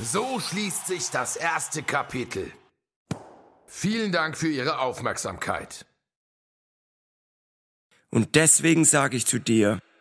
So schließt sich das erste Kapitel. Vielen Dank für Ihre Aufmerksamkeit. Und deswegen sage ich zu dir,